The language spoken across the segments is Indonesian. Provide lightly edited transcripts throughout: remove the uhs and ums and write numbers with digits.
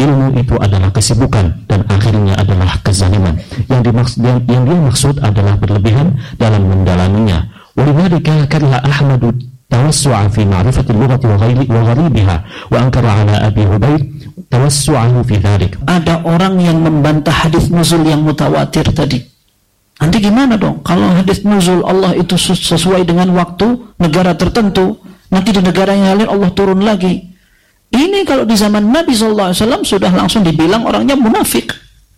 ilmu itu adalah kesibukan dan akhirnya adalah kezaliman. Yang dia maksud adalah berlebihan dalam mendalaminya. Walidhalika kariha Ahmad tawassu'a fi ma'rifati al-lughati wa gharibiha wa ankara 'ala Abi Ubaid tawassu'ahu fi dhalik. Ada orang yang membantah hadis nuzul yang mutawatir tadi. Nanti gimana dong kalau hadis nuzul Allah itu sesuai dengan waktu negara tertentu, nanti di negara yang lain Allah turun lagi. Ini kalau di zaman Nabi SAW sudah langsung dibilang orangnya munafik.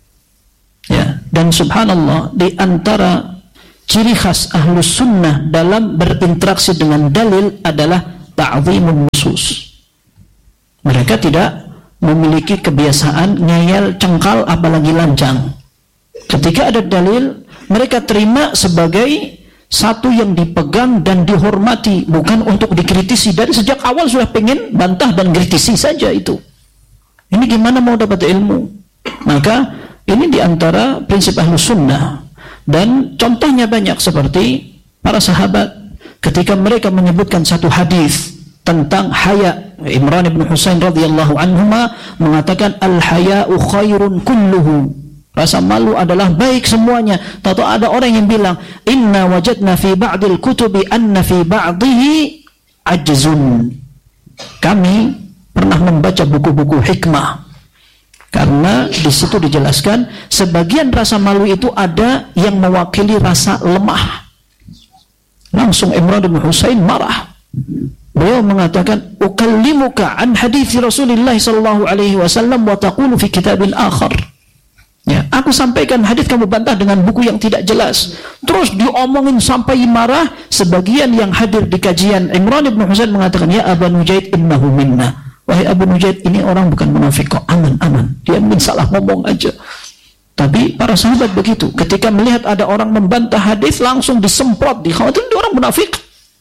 Ya, dan subhanallah di antara ciri khas ahlus sunnah dalam berinteraksi dengan dalil adalah ta'zimun nusus. Mereka tidak memiliki kebiasaan ngeyel, cengkal, apalagi lancang. Ketika ada dalil, mereka terima sebagai satu yang dipegang dan dihormati, bukan untuk dikritisi. Dari sejak awal sudah pengen bantah dan kritisi saja itu. Ini gimana mau dapat ilmu? Maka ini diantara prinsip ahlus sunnah. Dan contohnya banyak seperti para sahabat ketika mereka menyebutkan satu hadis tentang haya. Imran bin Husain radhiyallahu anhuma mengatakan al-haya'u khairun kulluhu. Rasa malu adalah baik semuanya. Tahu ada orang yang bilang, inna wajadna fi ba'dil kutubi anna fi ba'dihi ajzun. Kami pernah membaca buku-buku hikmah. Karena di situ dijelaskan sebagian rasa malu itu ada yang mewakili rasa lemah. Langsung Imran bin Husain marah. Beliau mengatakan, ukallimuka an hadithi Rasulullah sallallahu alaihi wasallam wa taqulu fi kitabin akhar. Ya, aku sampaikan hadis kamu bantah dengan buku yang tidak jelas. Terus diomongin sampai marah. Sebagian yang hadir di kajian Imran bin Husain mengatakan, ya Abu Nujaid innahu minna. Wahai Abu Nujaid, ini orang bukan munafik kok, aman. Dia mungkin salah ngomong aja. Tapi para sahabat begitu. Ketika melihat ada orang membantah hadis, langsung disemprot, dikhawatir dia orang munafik.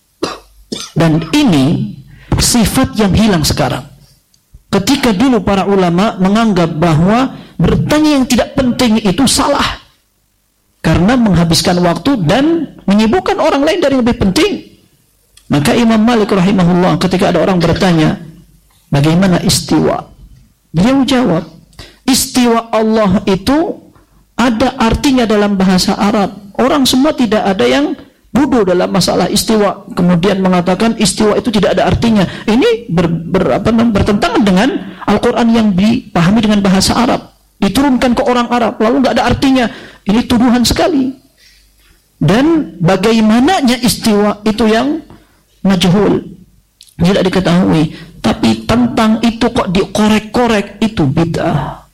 Dan ini sifat yang hilang sekarang. Ketika dulu para ulama menganggap bahwa bertanya yang tidak penting itu salah karena menghabiskan waktu dan menyibukkan orang lain dari yang lebih penting. Maka Imam Malik rahimahullah ketika ada orang bertanya bagaimana istiwa, beliau jawab, istiwa Allah itu ada artinya dalam bahasa Arab. Orang semua tidak ada yang bodoh dalam masalah istiwa kemudian mengatakan istiwa itu tidak ada artinya. Ini bertentangan dengan Al-Quran yang dipahami dengan bahasa Arab, diturunkan ke orang Arab lalu nggak ada artinya. Ini tuduhan sekali. Dan bagaimananya istiwa itu yang majhul, tidak diketahui. Tapi tentang itu kok dikorek-korek, itu bid'ah.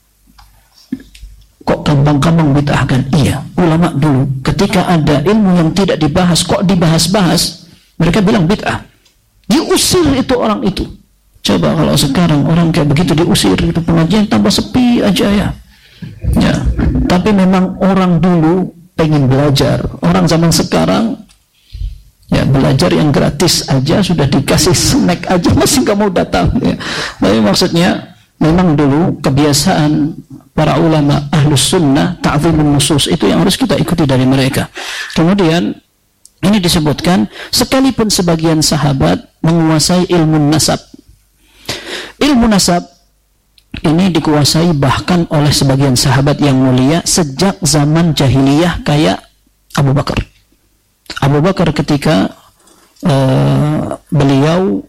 Kok gampang-gampang bid'ahkan? Iya, ulama dulu ketika ada ilmu yang tidak dibahas kok dibahas-bahas, mereka bilang bid'ah. Diusir itu orang itu. Coba kalau sekarang orang kayak begitu diusir, itu pengajian tambah sepi aja ya. Ya, tapi memang orang dulu pengen belajar. Orang zaman sekarang ya belajar yang gratis aja, sudah dikasih snack aja masih nggak mau datang ya. Tapi maksudnya memang dulu kebiasaan para ulama ahlus sunnah ta'zimun nusus itu yang harus kita ikuti dari mereka. Kemudian ini disebutkan sekalipun sebagian sahabat menguasai ilmu nasab. Ilmu nasab ini dikuasai bahkan oleh sebagian sahabat yang mulia sejak zaman jahiliyah kayak Abu Bakar. Abu Bakar ketika beliau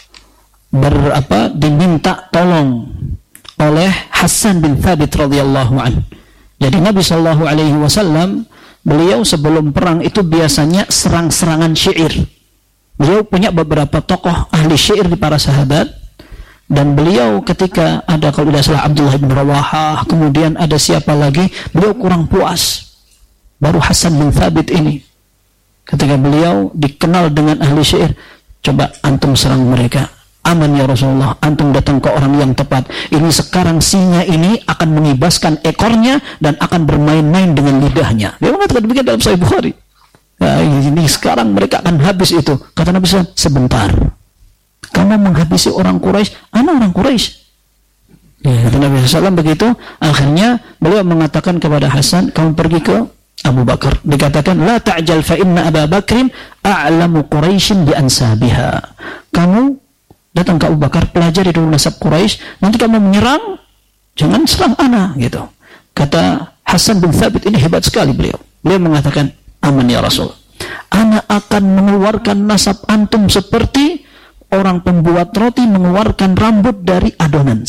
diminta tolong oleh Hasan bin Thabit radhiyallahu an. Jadi Nabi sallallahu alaihi wasallam beliau sebelum perang itu biasanya serang-serangan syair. Beliau punya beberapa tokoh ahli syair di para sahabat, dan beliau ketika ada kalau tidak salah Abdullah bin Rawahah, kemudian ada siapa lagi, beliau kurang puas. Baru Hasan bin Thabit ini ketika beliau dikenal dengan ahli syair, coba antum serang mereka. Aman ya Rasulullah, antum datang ke orang yang tepat. Ini sekarang singa ini akan mengibaskan ekornya dan akan bermain-main dengan lidahnya. Dia mengatakan demikian dalam Sahih Bukhari. Nah, ini sekarang mereka akan habis itu. Kata Nabi SAW, sebentar. Kamu menghabisi orang Quraisy, ana orang Quraisy. Ya, kata Nabi SAW begitu. Akhirnya beliau mengatakan kepada Hasan, kamu pergi ke Abu Bakar. Dikatakan, la ta'jal fa inna Abu Bakrin a'lamu Quraisyin bi ansabiha. Kamu datang ke Abu Bakar, pelajari dulu nasab Quraisy, nanti kamu menyerang, jangan serang ana gitu. Kata Hasan bin Thabit, ini hebat sekali beliau mengatakan, aman ya Rasul, ana akan mengeluarkan nasab antum seperti orang pembuat roti mengeluarkan rambut dari adonan.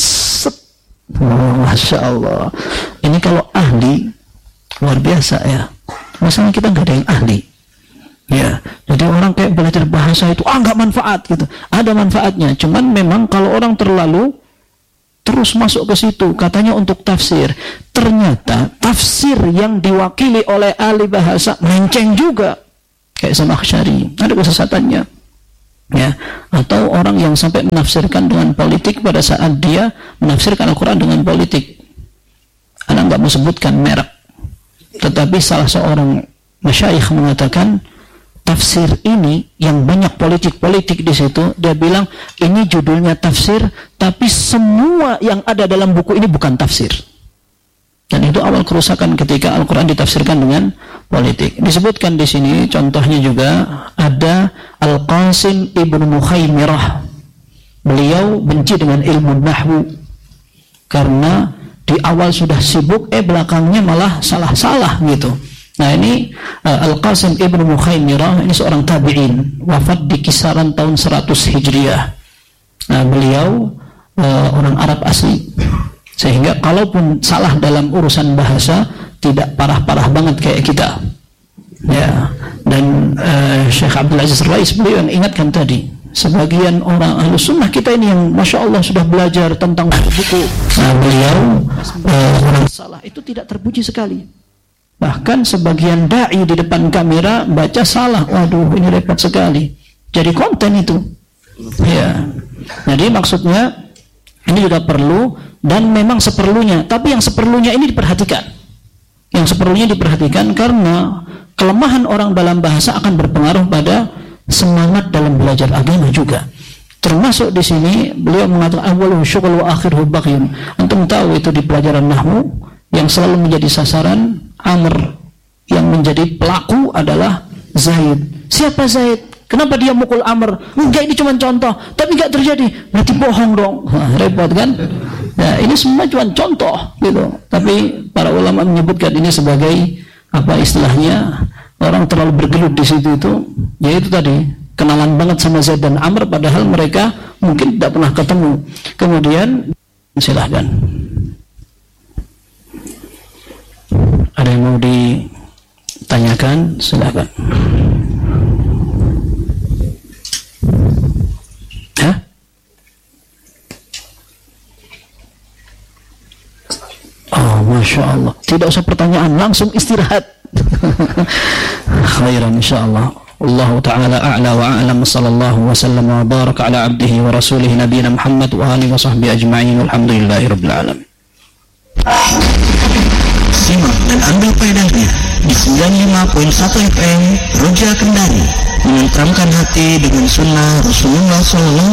Masya Allah. Ini kalau ahli luar biasa ya. Masalahnya kita nggak ada yang ahli. Ya, jadi orang kayak belajar bahasa itu nggak manfaat gitu. Ada manfaatnya, cuman memang kalau orang terlalu terus masuk ke situ, katanya untuk tafsir, ternyata tafsir yang diwakili oleh ahli bahasa melenceng juga, kayak Zamakhsyari, ada kesesatannya. Ya, atau orang yang sampai menafsirkan dengan politik pada saat dia menafsirkan Al-Quran dengan politik. Anda nggak mau sebutkan merek, tetapi salah seorang masyayikh mengatakan tafsir ini yang banyak politik di situ, dia bilang ini judulnya tafsir, tapi semua yang ada dalam buku ini bukan tafsir. Dan itu awal kerusakan ketika Al-Quran ditafsirkan dengan politik. Disebutkan di sini contohnya juga ada Al-Qasim ibnu Mukhaimirah. Beliau benci dengan ilmu nahwu karena di awal sudah sibuk, belakangnya malah salah-salah gitu. Nah ini Al-Qasim ibnu Mukhaimirah, ini seorang tabi'in, wafat di kisaran tahun 100 Hijriah. Nah beliau orang Arab asli, sehingga kalaupun salah dalam urusan bahasa tidak parah-parah banget kayak kita. Ya, dan Syekh Abdul Aziz Rais beliau yang ingatkan tadi, sebagian orang Ahlus Sunnah kita ini yang Masya Allah sudah belajar tentang buku-buku, nah beliau orang salah itu tidak terpuji sekali. Bahkan sebagian da'i di depan kamera baca salah, waduh ini repot sekali. Jadi konten itu. Ya, jadi maksudnya ini juga perlu, dan memang seperlunya, tapi yang seperlunya ini diperhatikan. Yang seperlunya diperhatikan karena kelemahan orang dalam bahasa akan berpengaruh pada semangat dalam belajar agama juga. Termasuk di sini beliau mengatakan awwaluhu syughul wa akhiruhu baghiyun. Antum tahu itu di pelajaran nahwu yang selalu menjadi sasaran Amr, yang menjadi pelaku adalah Zaid. Siapa Zaid? Kenapa dia mukul Amr? Enggak, ini cuma contoh, tapi enggak terjadi. Berarti bohong dong. Repot kan? Ya, ini semua cuma contoh gitu. Tapi para ulama menyebutkan ini sebagai apa istilahnya, orang terlalu bergelut di situ itu, yaitu tadi kenalan banget sama Zaid dan Amr padahal mereka mungkin tidak pernah ketemu. Kemudian silahkan. Ada yang mau ditanyakan? Silahkan. Oh, Masya Allah. Tidak usah pertanyaan, langsung istirahat. Khairan insyaAllah. Allah Ta'ala a'la wa a'lam. Sallallahu wa sallam wa baraka ala abdihi wa rasulihi nabiyina Muhammad wa alihi wa sahbihi ajma'in. Walhamdulillahi rabbil alamin. Simak dan ambil faedahnya di 95.1 FM Roja Kendari, menenteramkan hati dengan sunnah Rasulullah SAW.